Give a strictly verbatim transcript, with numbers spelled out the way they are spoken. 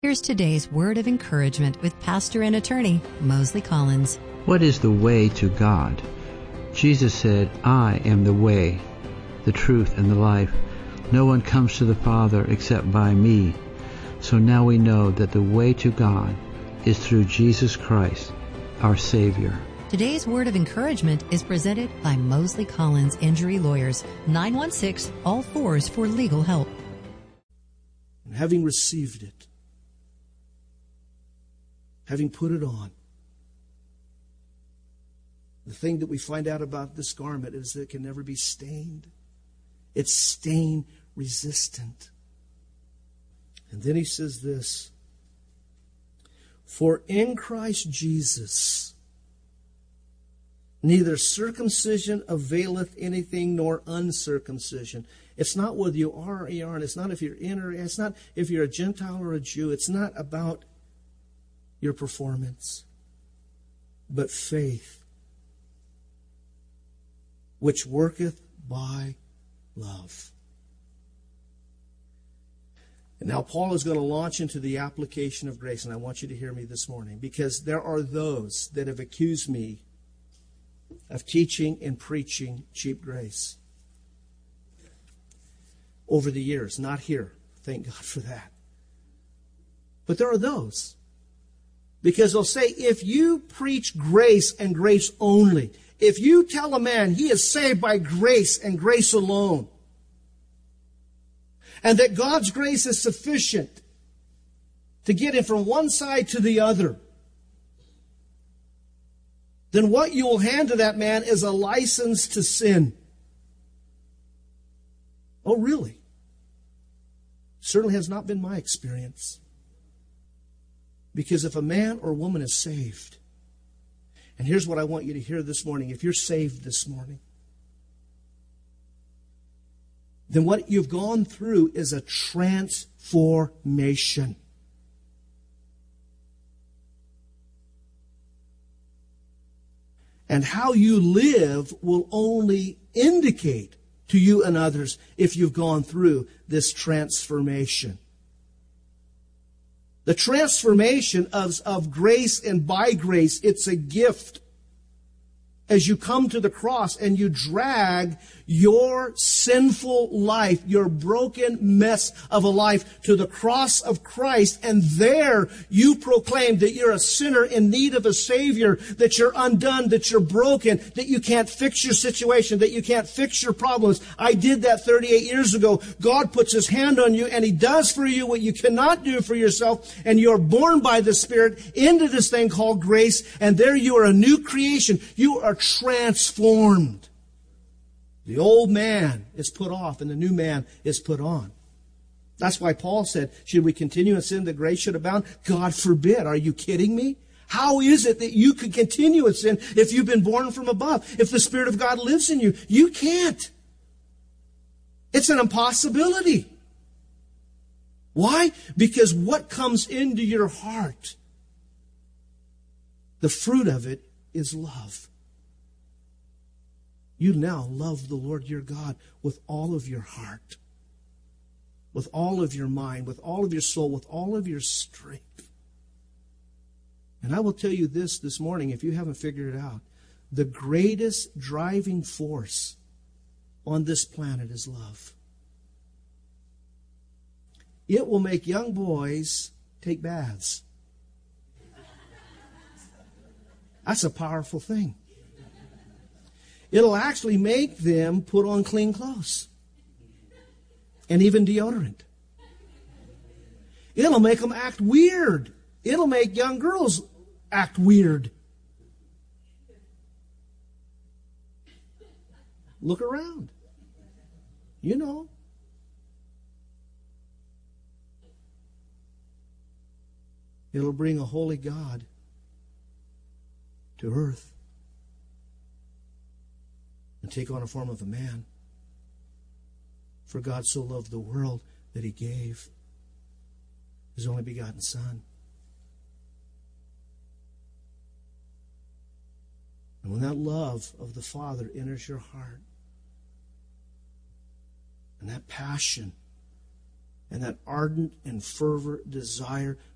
Here's today's word of encouragement with pastor and attorney Mosley Collins. What is the way to God? Jesus said, I am the way, the truth, and the life. No one comes to the Father except by me. So now we know that the way to God is through Jesus Christ, our Savior. Today's word of encouragement is presented by Mosley Collins Injury Lawyers, nine one six, all fours for legal help. And having received it, having put it on, the thing that we find out about this garment is that it can never be stained. It's stain resistant. And then he says this, for in Christ Jesus, neither circumcision availeth anything nor uncircumcision. It's not whether you are or you aren't. It's not if you're in or it's not if you're a Gentile or a Jew. It's not about your performance, but faith, which worketh by love. And now Paul is going to launch into the application of grace, and I want you to hear me this morning, because there are those that have accused me of teaching and preaching cheap grace over the years. Not here, thank God for that. But there are those, because they'll say, if you preach grace and grace only, if you tell a man he is saved by grace and grace alone, and that God's grace is sufficient to get him from one side to the other, then what you will hand to that man is a license to sin. Oh, really? Certainly has not been my experience. Because if a man or woman is saved, and here's what I want you to hear this morning. If you're saved this morning, then what you've gone through is a transformation. And how you live will only indicate to you and others if you've gone through this transformation. The transformation of, of grace and by grace, it's a gift. As you come to the cross and you drag your sinful life, your broken mess of a life to the cross of Christ, and there you proclaim that you're a sinner in need of a Savior, that you're undone, that you're broken, that you can't fix your situation, that you can't fix your problems. I did that thirty-eight years ago. God puts His hand on you and He does for you what you cannot do for yourself, and you're born by the Spirit into this thing called grace, and there you are a new creation. You are transformed. The old man is put off and the new man is put on. That's why Paul said, should we continue in sin that grace should abound? God forbid. Are you kidding me? How is it that you could continue in sin if you've been born from above? If the Spirit of God lives in you, you can't. It's an impossibility. Why? Because what comes into your heart, the fruit of it is love. You now love the Lord your God with all of your heart, with all of your mind, with all of your soul, with all of your strength. And I will tell you this this morning, if you haven't figured it out, the greatest driving force on this planet is love. It will make young boys take baths. That's a powerful thing. It'll actually make them put on clean clothes and even deodorant. It'll make them act weird. It'll make young girls act weird. Look around. You know. It'll bring a holy God to earth and take on a form of a man. For God so loved the world that He gave His only begotten Son. And when that love of the Father enters your heart, and that passion, and that ardent and fervent desire